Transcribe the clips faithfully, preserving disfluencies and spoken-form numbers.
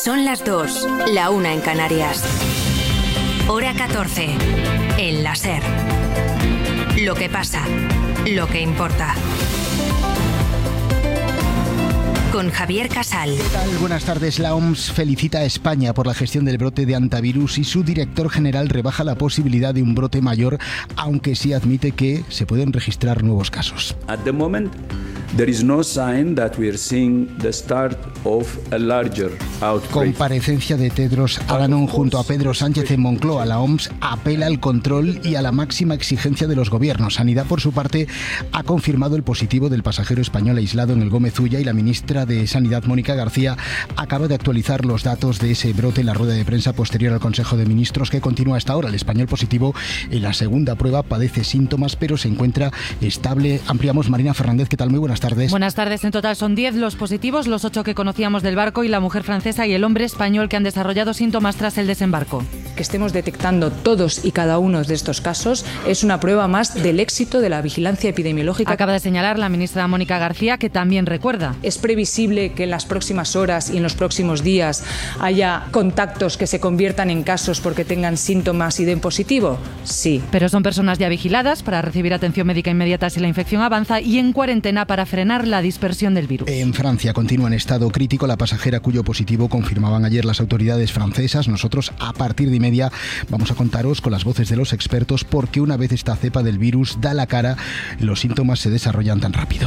Son las dos, la una en Canarias. Hora catorce, en la SER. Lo que pasa, lo que importa. Con Javier Casal. ¿Qué tal? Buenas tardes. La O M S felicita a España por la gestión del brote de hantavirus y su director general rebaja la posibilidad de un brote mayor, aunque sí admite que se pueden registrar nuevos casos. At the moment, there is no sign that we are seeing the start of a larger outbreak. Comparecencia de Tedros Adhanom junto a Pedro Sánchez en Moncloa. La O M S apela al control y a la máxima exigencia de los gobiernos. Sanidad, por su parte, ha confirmado el positivo del pasajero español aislado en el Gómez Ulla y la ministra de Sanidad, Mónica García, acaba de actualizar los datos de ese brote en la rueda de prensa posterior al Consejo de Ministros, que continúa hasta ahora. El español positivo en la segunda prueba padece síntomas, pero se encuentra estable. Ampliamos. Marina Fernández, ¿qué tal? Muy buenas tardes. Buenas tardes. En total son diez los positivos, los ocho que conocíamos del barco y la mujer francesa y el hombre español que han desarrollado síntomas tras el desembarco. Que estemos detectando todos y cada uno de estos casos es una prueba más del éxito de la vigilancia epidemiológica. Acaba de señalar la ministra Mónica García, que también recuerda. Es previsible que en las próximas horas y en los próximos días haya contactos que se conviertan en casos porque tengan síntomas y den positivo. Sí. Pero son personas ya vigiladas para recibir atención médica inmediata si la infección avanza y en cuarentena para frenar la dispersión del virus. En Francia continúa en estado crítico la pasajera cuyo positivo confirmaban ayer las autoridades francesas. Nosotros a partir de media vamos a contaros con las voces de los expertos porque una vez esta cepa del virus da la cara, los síntomas se desarrollan tan rápido.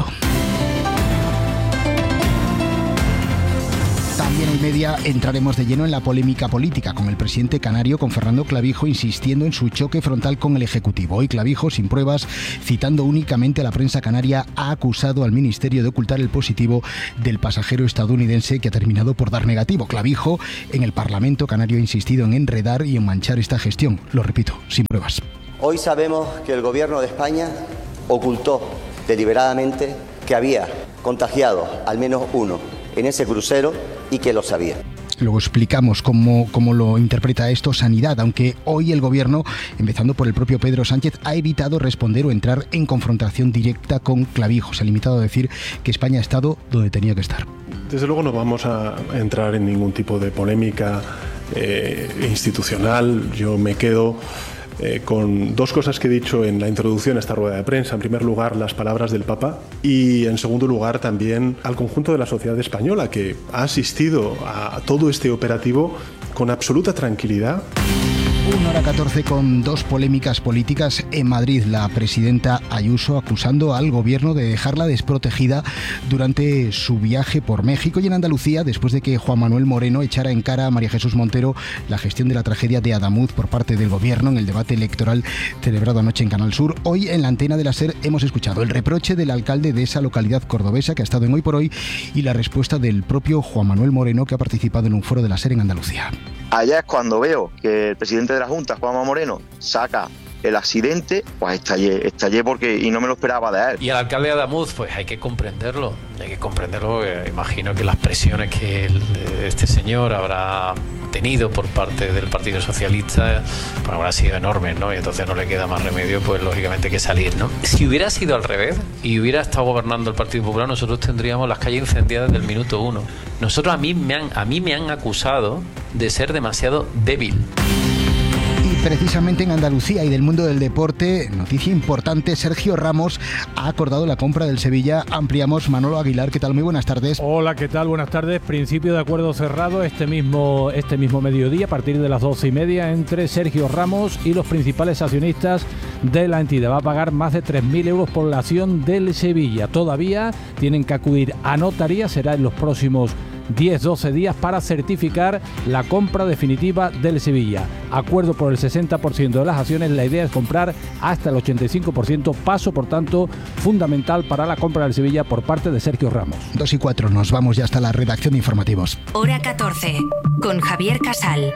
También en media entraremos de lleno en la polémica política con el presidente canario, con Fernando Clavijo, insistiendo en su choque frontal con el Ejecutivo. Hoy Clavijo, sin pruebas, citando únicamente a la prensa canaria, ha acusado al Ministerio de ocultar el positivo del pasajero estadounidense que ha terminado por dar negativo. Clavijo, en el Parlamento canario, ha insistido en enredar y en manchar esta gestión. Lo repito, sin pruebas. Hoy sabemos que el Gobierno de España ocultó deliberadamente que había contagiado al menos uno en ese crucero y que lo sabía. Luego explicamos cómo, cómo lo interpreta esto Sanidad, aunque hoy el Gobierno, empezando por el propio Pedro Sánchez, ha evitado responder o entrar en confrontación directa con Clavijo. Se ha limitado a decir que España ha estado donde tenía que estar. Desde luego no vamos a entrar en ningún tipo de polémica eh, institucional. Yo me quedo Eh, con dos cosas que he dicho en la introducción a esta rueda de prensa. En primer lugar, las palabras del Papa y, en segundo lugar, también al conjunto de la sociedad española que ha asistido a todo este operativo con absoluta tranquilidad. una hora catorce con dos polémicas políticas en Madrid. La presidenta Ayuso acusando al gobierno de dejarla desprotegida durante su viaje por México, y en Andalucía, después de que Juan Manuel Moreno echara en cara a María Jesús Montero la gestión de la tragedia de Adamuz por parte del gobierno en el debate electoral celebrado anoche en Canal Sur. Hoy en la antena de la SER hemos escuchado el reproche del alcalde de esa localidad cordobesa que ha estado en Hoy por Hoy y la respuesta del propio Juan Manuel Moreno, que ha participado en un foro de la SER en Andalucía. Allá es cuando veo que el presidente de la Junta, Juanma Moreno, saca el accidente, pues estallé, estallé porque y no me lo esperaba de él. Y al alcalde de Adamuz, pues hay que comprenderlo, hay que comprenderlo. Imagino que las presiones que el, este señor habrá tenido por parte del Partido Socialista pues habrán sido enormes, ¿no? Y entonces no le queda más remedio, pues lógicamente, que salir, ¿no? Si hubiera sido al revés y hubiera estado gobernando el Partido Popular, nosotros tendríamos las calles incendiadas desde el minuto uno. Nosotros a mí me han, a mí me han acusado de ser demasiado débil. Precisamente en Andalucía y del mundo del deporte, noticia importante, Sergio Ramos ha acordado la compra del Sevilla. Ampliamos. Manolo Aguilar, ¿qué tal? Muy buenas tardes. Hola, ¿qué tal? Buenas tardes. Principio de acuerdo cerrado este mismo, este mismo mediodía, a partir de las doce y media, entre Sergio Ramos y los principales accionistas de la entidad. Va a pagar más de tres mil euros por la acción del Sevilla. Todavía tienen que acudir a notaría, será en los próximos diez a doce días para certificar la compra definitiva del Sevilla. Acuerdo por el sesenta por ciento de las acciones. La idea es comprar hasta el ochenta y cinco por ciento, paso por tanto fundamental para la compra del Sevilla por parte de Sergio Ramos. dos y cuatro, nos vamos ya hasta la redacción de informativos. Hora catorce, con Javier Casal.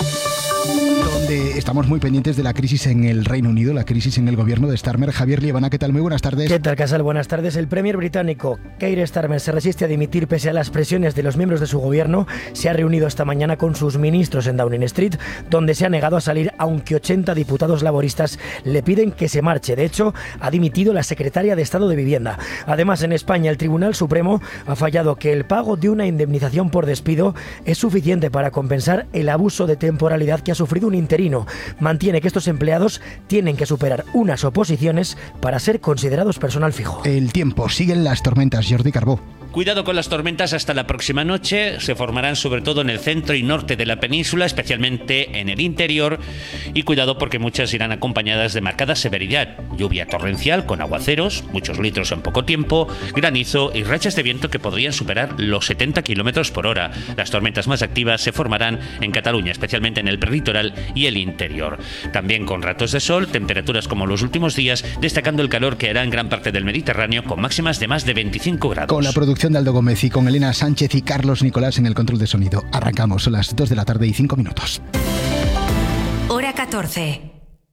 Donde estamos muy pendientes de la crisis en el Reino Unido, la crisis en el gobierno de Starmer. Javier Liebana, ¿qué tal? Muy buenas tardes. ¿Qué tal, Casal? Buenas tardes. El premier británico Keir Starmer se resiste a dimitir pese a las presiones de los miembros de su su gobierno se ha reunido esta mañana con sus ministros en Downing Street, donde se ha negado a salir, aunque ochenta diputados laboristas le piden que se marche. De hecho, ha dimitido la secretaria de Estado de Vivienda. Además, en España, el Tribunal Supremo ha fallado que el pago de una indemnización por despido es suficiente para compensar el abuso de temporalidad que ha sufrido un interino. Mantiene que estos empleados tienen que superar unas oposiciones para ser considerados personal fijo. El tiempo, siguen las tormentas. Jordi Carbó. Cuidado con las tormentas hasta la próxima noche. Se formarán sobre todo en el centro y norte de la península, especialmente en el interior. Y cuidado porque muchas irán acompañadas de marcada severidad. Lluvia torrencial con aguaceros, muchos litros en poco tiempo, granizo y rachas de viento que podrían superar los setenta kilómetros por hora. Las tormentas más activas se formarán en Cataluña, especialmente en el prelitoral y el interior. También con ratos de sol, temperaturas como los últimos días, destacando el calor que hará en gran parte del Mediterráneo con máximas de más de veinticinco grados. Con la producción de Aldo Gómez y con Elena Sánchez y Carlos Nicolás en el control de sonido. Arrancamos, son las dos de la tarde y cinco minutos. Hora catorce.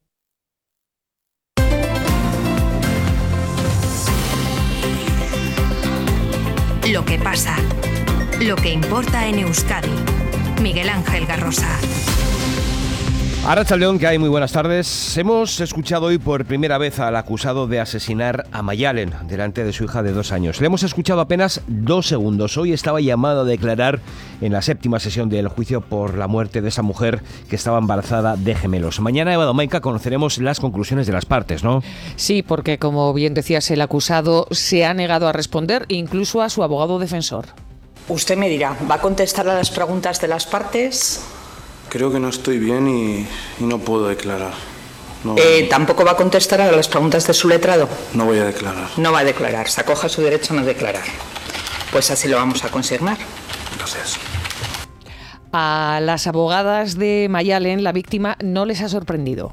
Lo que pasa, lo que importa en Euskadi. Miguel Ángel Garrosa. Arratsaldeon, que hay muy buenas tardes. Hemos escuchado hoy por primera vez al acusado de asesinar a Mayalen delante de su hija de dos años. Le hemos escuchado apenas dos segundos. Hoy estaba llamado a declarar en la séptima sesión del juicio por la muerte de esa mujer que estaba embarazada de gemelos. Mañana, Eva Domaica, conoceremos las conclusiones de las partes, ¿no? Sí, porque como bien decías, el acusado se ha negado a responder, incluso a su abogado defensor. Usted me dirá, ¿va a contestar a las preguntas de las partes? Creo que no estoy bien y, y no puedo declarar. No, eh, ¿Tampoco va a contestar a las preguntas de su letrado? No voy a declarar. No va a declarar, se acoge a su derecho a no declarar. Pues así lo vamos a consignar. Gracias. A las abogadas de Mayalen, la víctima no les ha sorprendido.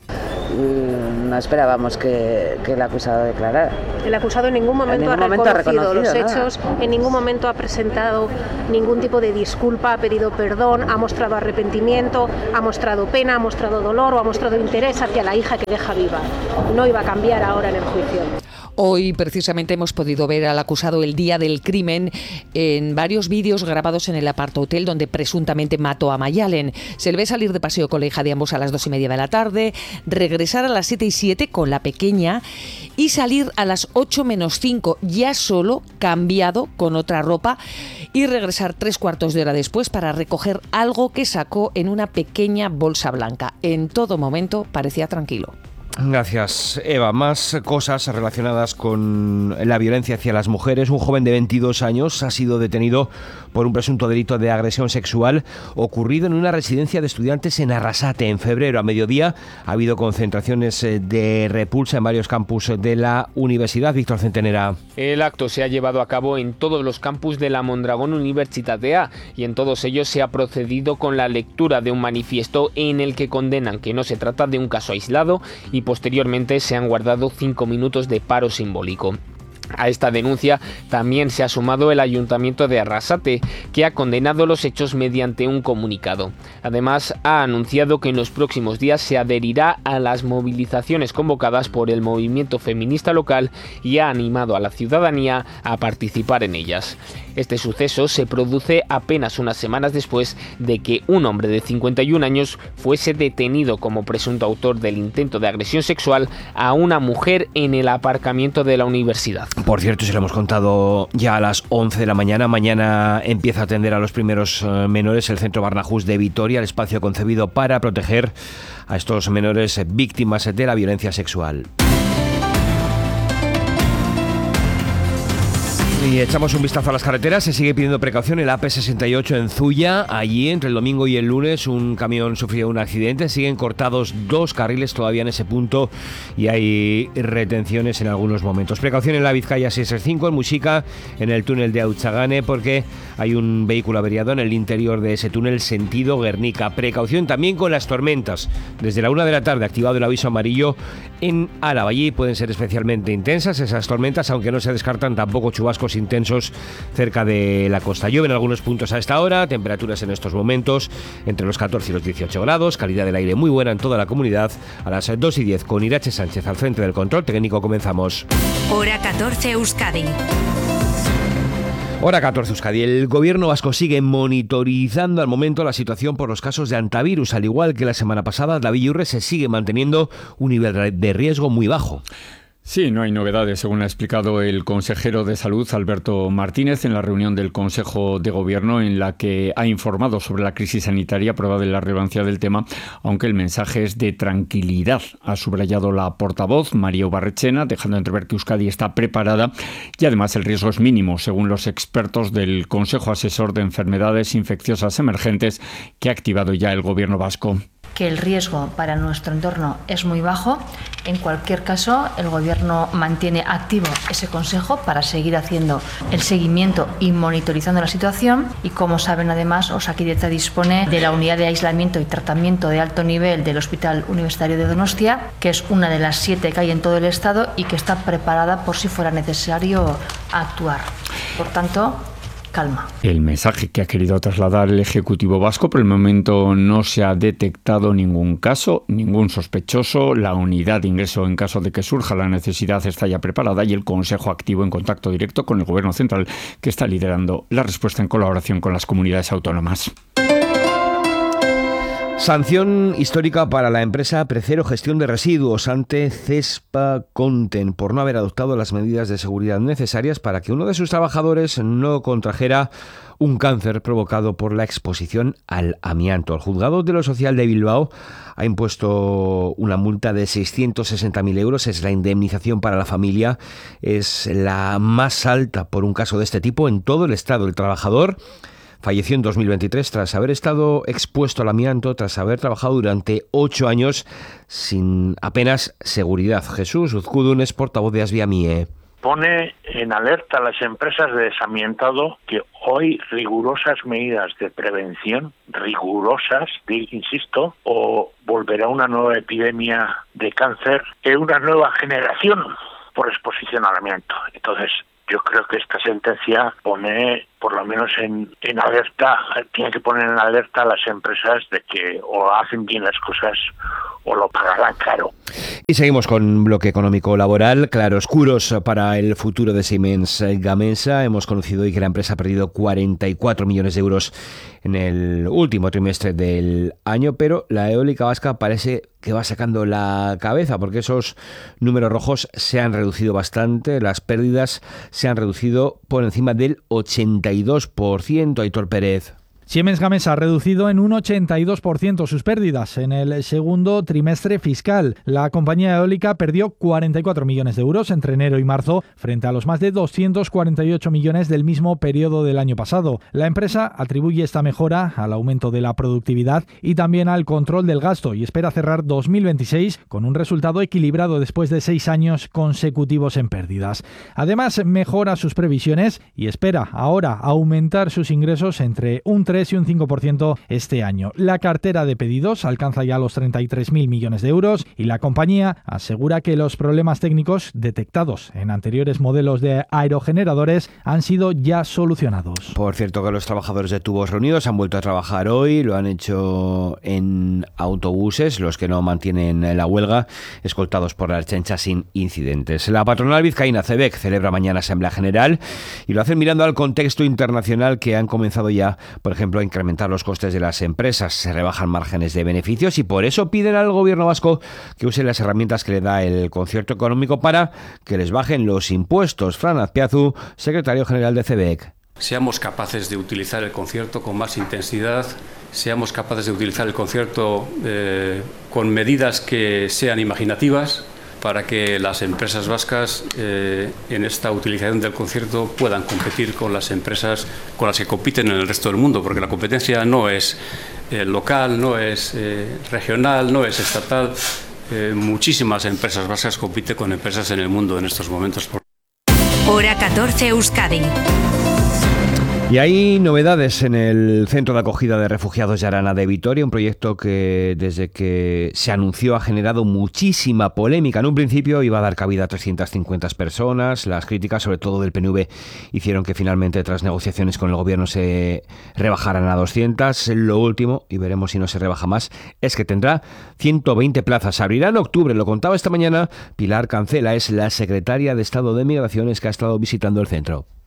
No esperábamos que, que el acusado declarara. El acusado en ningún momento, en ningún ha, momento reconocido ha reconocido los hechos, nada. En ningún momento ha presentado ningún tipo de disculpa, ha pedido perdón, ha mostrado arrepentimiento, ha mostrado pena, ha mostrado dolor o ha mostrado interés hacia la hija que deja viva. No iba a cambiar ahora en el juicio. Hoy precisamente hemos podido ver al acusado el día del crimen en varios vídeos grabados en el apartahotel donde presuntamente mató a Mayalen. Se le ve salir de paseo con la hija de ambos a las dos y media de la tarde, regresar a las siete y siete con la pequeña y salir a las ocho menos cinco ya solo, cambiado con otra ropa, y regresar tres cuartos de hora después para recoger algo que sacó en una pequeña bolsa blanca. En todo momento parecía tranquilo. Gracias, Eva. Más cosas relacionadas con la violencia hacia las mujeres. Un joven de veintidós años ha sido detenido por un presunto delito de agresión sexual ocurrido en una residencia de estudiantes en Arrasate. En febrero, a mediodía, ha habido concentraciones de repulsa en varios campus de la universidad. Víctor Centenera. El acto se ha llevado a cabo en todos los campus de la Mondragón Universitatea y en todos ellos se ha procedido con la lectura de un manifiesto en el que condenan que no se trata de un caso aislado y posteriormente se han guardado cinco minutos de paro simbólico. A esta denuncia también se ha sumado el Ayuntamiento de Arrasate, que ha condenado los hechos mediante un comunicado. Además, ha anunciado que en los próximos días se adherirá a las movilizaciones convocadas por el movimiento feminista local y ha animado a la ciudadanía a participar en ellas. Este suceso se produce apenas unas semanas después de que un hombre de cincuenta y un años fuese detenido como presunto autor del intento de agresión sexual a una mujer en el aparcamiento de la universidad. Por cierto, se lo hemos contado ya a las once de la mañana. Mañana empieza a atender a los primeros menores el Centro Barnahus de Vitoria, el espacio concebido para proteger a estos menores víctimas de la violencia sexual. Y echamos un vistazo a las carreteras. Se sigue pidiendo precaución en la A P sesenta y ocho en Zuya. Allí, entre el domingo y el lunes, un camión sufrió un accidente. Siguen cortados dos carriles todavía en ese punto y hay retenciones en algunos momentos. Precaución en la Vizcaya seiscientos cinco, en Muxica, en el túnel de Auchagane, porque hay un vehículo averiado en el interior de ese túnel sentido Guernica. Precaución también con las tormentas. Desde la una de la tarde, activado el aviso amarillo en Álava. Allí pueden ser especialmente intensas esas tormentas, aunque no se descartan tampoco chubascos intensos cerca de la costa. Llueve en algunos puntos a esta hora, temperaturas en estos momentos entre los catorce y los dieciocho grados, calidad del aire muy buena en toda la comunidad. A las dos y diez con Irache Sánchez al frente del control técnico comenzamos. Hora catorce Euskadi. Hora catorce, Euskadi. El gobierno vasco sigue monitorizando al momento la situación por los casos de hantavirus. Al igual que la semana pasada, David Yurre se sigue manteniendo un nivel de riesgo muy bajo. Sí, no hay novedades, según ha explicado el consejero de Salud, Alberto Martínez, en la reunión del Consejo de Gobierno en la que ha informado sobre la crisis sanitaria, prueba de la relevancia del tema, aunque el mensaje es de tranquilidad. Ha subrayado la portavoz, María Ubarretxena, dejando entrever que Euskadi está preparada y además el riesgo es mínimo, según los expertos del Consejo Asesor de Enfermedades Infecciosas Emergentes que ha activado ya el Gobierno vasco. Que el riesgo para nuestro entorno es muy bajo. En cualquier caso, el Gobierno mantiene activo ese consejo para seguir haciendo el seguimiento y monitorizando la situación. Y como saben, además, Osakidetza dispone de la unidad de aislamiento y tratamiento de alto nivel del Hospital Universitario de Donostia, que es una de las siete que hay en todo el Estado y que está preparada por si fuera necesario actuar. Por tanto, calma. El mensaje que ha querido trasladar el Ejecutivo vasco: por el momento no se ha detectado ningún caso, ningún sospechoso. La unidad de ingreso, en caso de que surja la necesidad, está ya preparada y el Consejo activo en contacto directo con el Gobierno central, que está liderando la respuesta en colaboración con las comunidades autónomas. Sanción histórica para la empresa Precero Gestión de Residuos ante Cespa Conten por no haber adoptado las medidas de seguridad necesarias para que uno de sus trabajadores no contrajera un cáncer provocado por la exposición al amianto. El Juzgado de lo Social de Bilbao ha impuesto una multa de seiscientos sesenta mil euros. Es la indemnización para la familia. Es la más alta por un caso de este tipo en todo el Estado. El trabajador falleció en dos mil veintitrés tras haber estado expuesto al amianto, tras haber trabajado durante ocho años sin apenas seguridad. Jesús Uzkudun es portavoz de Asviamie. Pone en alerta a las empresas de desamiantado que hoy rigurosas medidas de prevención, rigurosas, insisto, o volverá una nueva epidemia de cáncer en una nueva generación por exposición al amianto. Entonces, yo creo que esta sentencia pone, por lo menos en, en alerta, tiene que poner en alerta a las empresas de que o hacen bien las cosas o lo pagarán caro. Y seguimos con bloque económico laboral. Claroscuros para el futuro de Siemens Gamesa. Hemos conocido hoy que la empresa ha perdido cuarenta y cuatro millones de euros en el último trimestre del año, pero la eólica vasca parece que va sacando la cabeza porque esos números rojos se han reducido bastante. Las pérdidas se han reducido por encima del ochenta y dos por ciento. Aitor Pérez. Siemens Gamesa ha reducido en un ochenta y dos por ciento sus pérdidas en el segundo trimestre fiscal. La compañía eólica perdió cuarenta y cuatro millones de euros entre enero y marzo frente a los más de doscientos cuarenta y ocho millones del mismo periodo del año pasado. La empresa atribuye esta mejora al aumento de la productividad y también al control del gasto y espera cerrar dos mil veintiséis con un resultado equilibrado después de seis años consecutivos en pérdidas. Además, mejora sus previsiones y espera ahora aumentar sus ingresos entre un tres y un cinco por ciento este año. La cartera de pedidos alcanza ya los treinta y tres mil millones de euros y la compañía asegura que los problemas técnicos detectados en anteriores modelos de aerogeneradores han sido ya solucionados. Por cierto, que los trabajadores de Tubos Reunidos han vuelto a trabajar hoy, lo han hecho en autobuses, los que no mantienen la huelga, escoltados por la Ertzaintza sin incidentes. La patronal vizcaína CEBEC celebra mañana Asamblea General y lo hacen mirando al contexto internacional que han comenzado ya, por ejemplo, a incrementar los costes de las empresas, se rebajan márgenes de beneficios y por eso piden al gobierno vasco que use las herramientas que le da el concierto económico para que les bajen los impuestos. Fran Azpiazu, secretario general de CEBEC. Seamos capaces de utilizar el concierto con más intensidad, seamos capaces de utilizar el concierto eh, con medidas que sean imaginativas, para que las empresas vascas eh, en esta utilización del concierto puedan competir con las empresas con las que compiten en el resto del mundo, porque la competencia no es eh, local, no es eh, regional, no es estatal. Eh, muchísimas empresas vascas compiten con empresas en el mundo en estos momentos. Hora catorce Euskadi. Y hay novedades en el Centro de Acogida de Refugiados de Arana de Vitoria, un proyecto que desde que se anunció ha generado muchísima polémica. En un principio iba a dar cabida a trescientas cincuenta personas. Las críticas, sobre todo del P N V, hicieron que finalmente, tras negociaciones con el gobierno, se rebajaran a doscientas. Lo último, y veremos si no se rebaja más, es que tendrá ciento veinte plazas. Abrirá en octubre, lo contaba esta mañana Pilar Cancela, es la secretaria de Estado de Migraciones que ha estado visitando el centro.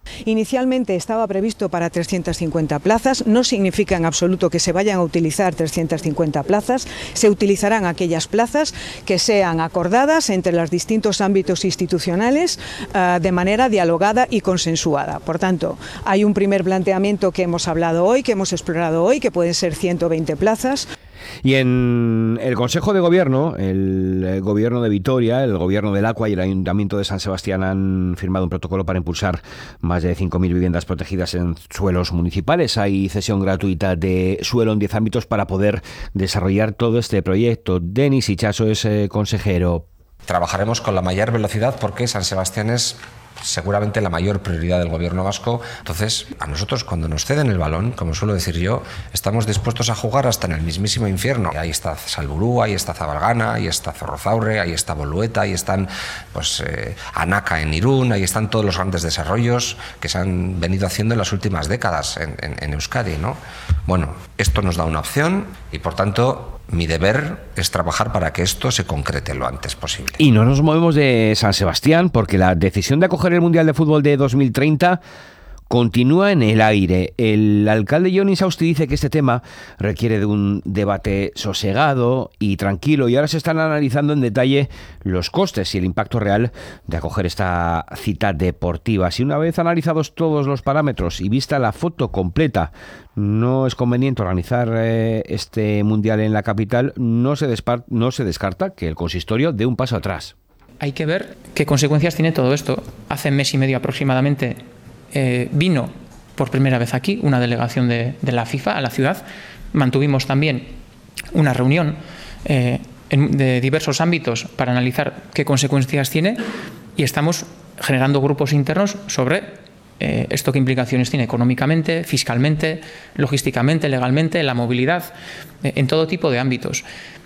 Inicialmente estaba previsto para trescientas cincuenta plazas, no significa en absoluto que se vayan a utilizar trescientas cincuenta plazas, se utilizarán aquellas plazas que sean acordadas entre los distintos ámbitos institucionales uh, de manera dialogada y consensuada. Por tanto, hay un primer planteamiento que hemos hablado hoy, que hemos explorado hoy, que pueden ser ciento veinte plazas. Y en el Consejo de Gobierno, el Gobierno de Vitoria, el Gobierno del Aqua y el Ayuntamiento de San Sebastián han firmado un protocolo para impulsar más de cinco mil viviendas protegidas en suelos municipales. Hay cesión gratuita de suelo en diez ámbitos para poder desarrollar todo este proyecto. Denis Ichaso es eh, consejero. Trabajaremos con la mayor velocidad porque San Sebastián es seguramente la mayor prioridad del gobierno vasco. Entonces, a nosotros cuando nos ceden el balón, como suelo decir yo, estamos dispuestos a jugar hasta en el mismísimo infierno. Ahí está Salburú, ahí está Zabalgana, ahí está Zorrozaurre, ahí está Bolueta, ahí están pues eh, Anaca en Irún, ahí están todos los grandes desarrollos que se han venido haciendo en las últimas décadas en, en, en Euskadi, ¿no? Bueno, esto nos da una opción y por tanto mi deber es trabajar para que esto se concrete lo antes posible. Y no nos movemos de San Sebastián porque la decisión de acoger el Mundial de Fútbol de dos mil treinta continúa en el aire. El alcalde Jon Insausti dice que este tema requiere de un debate sosegado y tranquilo y ahora se están analizando en detalle los costes y el impacto real de acoger esta cita deportiva. Si una vez analizados todos los parámetros y vista la foto completa no es conveniente organizar eh, este mundial en la capital, no se, despar- no se descarta que el consistorio dé un paso atrás. Hay que ver qué consecuencias tiene todo esto. Hace mes y medio aproximadamente Eh, vino por primera vez aquí una delegación de, de la FIFA a la ciudad. Mantuvimos también una reunión eh, en, de diversos ámbitos para analizar qué consecuencias tiene y estamos generando grupos internos sobre eh, esto qué implicaciones tiene económicamente, fiscalmente, logísticamente, legalmente, la movilidad, eh, en todo tipo de ámbitos.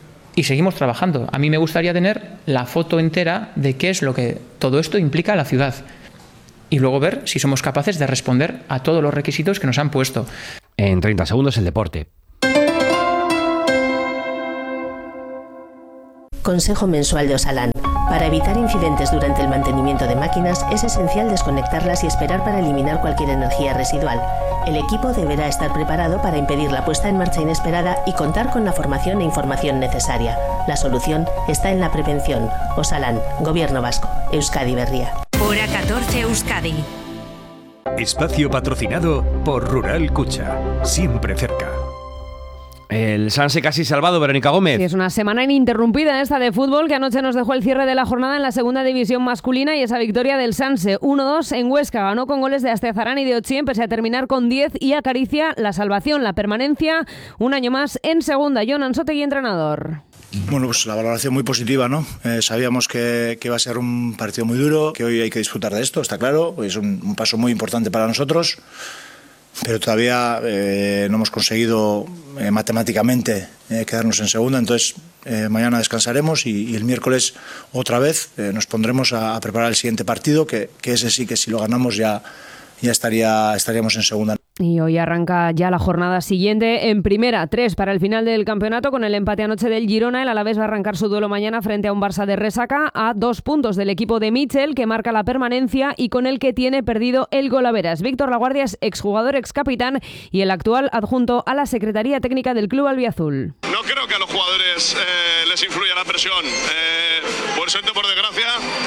Y seguimos trabajando. A mí me gustaría tener la foto entera de qué es lo que todo esto implica a la ciudad. Y luego ver si somos capaces de responder a todos los requisitos que nos han puesto. En treinta segundos el deporte. Consejo mensual de Osalan. Para evitar incidentes durante el mantenimiento de máquinas es esencial desconectarlas y esperar para eliminar cualquier energía residual. El equipo deberá estar preparado para impedir la puesta en marcha inesperada y contar con la formación e información necesaria. La solución está en la prevención. Osalan, Gobierno Vasco, Euskadi Berria. Hora catorce Euskadi. Espacio patrocinado por Rural Cucha. Siempre cerca. El Sanse casi salvado, Verónica Gómez. Sí, es una semana ininterrumpida esta de fútbol que anoche nos dejó el cierre de la jornada en la segunda división masculina y esa victoria del Sanse. uno dos en Huesca. Ganó con goles de Astezarán y de Ochien pese a terminar con diez y acaricia la salvación, la permanencia, un año más en segunda. Jon Ansotegui, entrenador. Bueno, pues la valoración muy positiva, ¿no? Eh, sabíamos que, que iba a ser un partido muy duro, que hoy hay que disfrutar de esto, está claro. Es un, un paso muy importante para nosotros, pero todavía eh, no hemos conseguido eh, matemáticamente eh, quedarnos en segunda. Entonces, eh, mañana descansaremos y, y el miércoles otra vez eh, nos pondremos a, a preparar el siguiente partido, que, que ese sí que si lo ganamos ya, ya estaría, estaríamos en segunda. Y hoy arranca ya la jornada siguiente en primera, tres para el final del campeonato con el empate anoche del Girona. El Alavés va a arrancar su duelo mañana frente a un Barça de resaca a dos puntos del equipo de Mitchell que marca la permanencia y con el que tiene perdido el golaveras. Víctor Laguardia es exjugador, excapitán y el actual adjunto a la Secretaría Técnica del Club Albiazul. No creo que a los jugadores eh, les influya la presión. Eh, por suerte, por desgracia,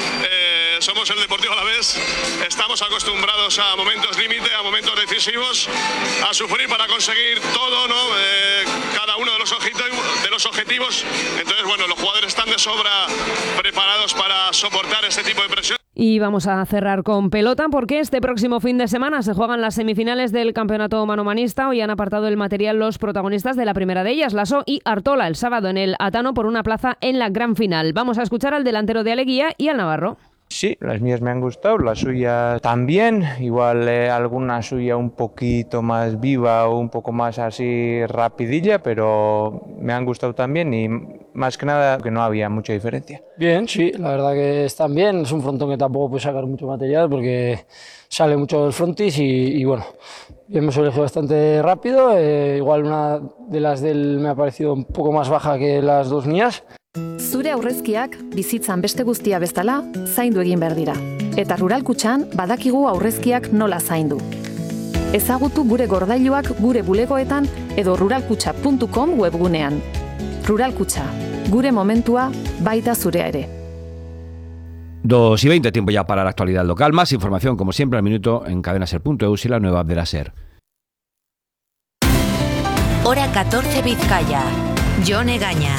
eh, somos el Deportivo Alavés. Estamos acostumbrados a momentos límite, a momentos decisivos, a sufrir para conseguir todo, ¿no? Eh, cada uno de los, de los objetivos. Entonces, bueno, los jugadores están de sobra preparados para soportar este tipo de presión. Y vamos a cerrar con pelota porque este próximo fin de semana se juegan las semifinales del campeonato manomanista. Hoy han apartado el material los protagonistas de la primera de ellas, Lasso y Artola, el sábado en el Atano por una plaza en la gran final. Vamos a escuchar al delantero de Aleguía y al navarro. Sí, las mías me han gustado, la suya también, igual eh, alguna suya un poquito más viva o un poco más así rapidilla, pero me han gustado también y más que nada que no había mucha diferencia. Bien, sí, la verdad que están bien, es un frontón que tampoco puede sacar mucho material porque sale mucho del frontis y, y bueno, hemos elegido bastante rápido, eh, igual una de las del me ha parecido un poco más baja que las dos mías. Zure aurrezkiak bizitzan beste guztia bezala zaindu egin behar dira. Eta Rural Kutxan badakigu aurrezkiak nola zaindu. Ezagutu gure gordailuak gure bulegoetan edo ruralkutxa puntu com webgunean. Rural Kutxa, gure momentua baita zurea ere. dos y veinte, tiempo ya para la actualidad local. Más información, como siempre, al minuto en cadenaser punto e u y la nueva app de la SER. Hora catorce Vizcaya. Jon Egaña.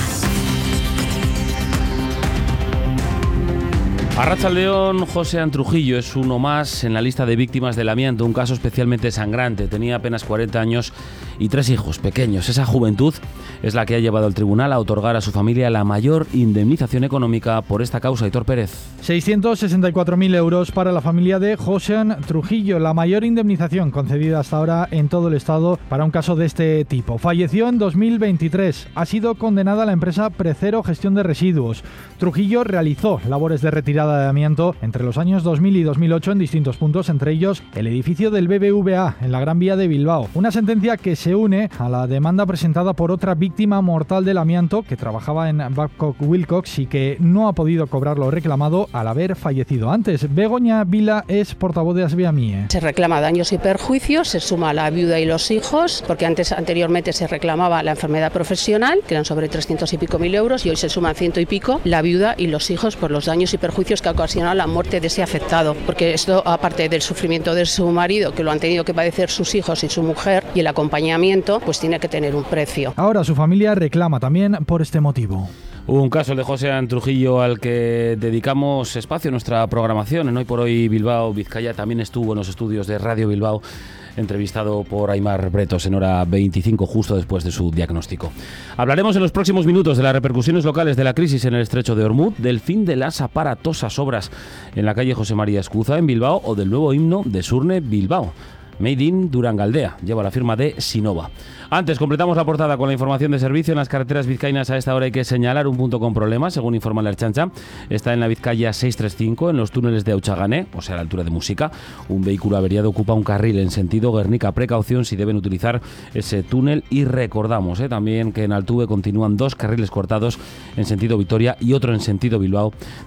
Arratsaldeon, Josean Trujillo es uno más en la lista de víctimas del amianto, un caso especialmente sangrante. Tenía apenas cuarenta años y tres hijos pequeños. Esa juventud es la que ha llevado al tribunal a otorgar a su familia la mayor indemnización económica por esta causa. Aitor Pérez. seiscientos sesenta y cuatro mil euros para la familia de Josean Trujillo, la mayor indemnización concedida hasta ahora en todo el estado para un caso de este tipo. Falleció en dos mil veintitrés. Ha sido condenada la empresa Precero Gestión de Residuos. Trujillo realizó labores de retirada de amianto entre los años dos mil y dos mil ocho en distintos puntos, entre ellos el edificio del B B V A en la Gran Vía de Bilbao. Una sentencia que se une a la demanda presentada por otra víctima mortal del amianto que trabajaba en Babcock Wilcox y que no ha podido cobrar lo reclamado al haber fallecido antes. Begoña Vila es portavoz de Asviamie. Se reclama daños y perjuicios, se suma la viuda y los hijos, porque antes anteriormente se reclamaba la enfermedad profesional, que eran sobre trescientos y pico mil euros, y hoy se suman ciento y pico la viuda y los hijos por los daños y perjuicios que ha ocasionado la muerte de ese afectado, porque esto, aparte del sufrimiento de su marido, que lo han tenido que padecer sus hijos y su mujer, y el acompañamiento, pues tiene que tener un precio. Ahora su familia reclama también por este motivo. Un caso de Josean Trujillo al que dedicamos espacio en nuestra programación. En Hoy por Hoy Bilbao, Vizcaya, también estuvo en los estudios de Radio Bilbao, entrevistado por Aimar Bretos en hora veinticinco, justo después de su diagnóstico. Hablaremos en los próximos minutos de las repercusiones locales de la crisis en el estrecho de Ormuz, del fin de las aparatosas obras en la calle José María Escuza en Bilbao o del nuevo himno de Surne Bilbao. Made in Durangaldea, lleva la firma de Sinova. Antes, completamos la portada con la información de servicio. En las carreteras vizcaínas a esta hora hay que señalar un punto con problemas, según informa la Ertzaintza. Está en la Vizcaya seiscientos treinta y cinco, en los túneles de Auchagané, o sea, a la altura de Música. Un vehículo averiado ocupa un carril en sentido Guernica. Precaución si deben utilizar ese túnel. Y recordamos eh, también que en Altuve continúan dos carriles cortados en sentido Vitoria y otro en sentido Bilbao,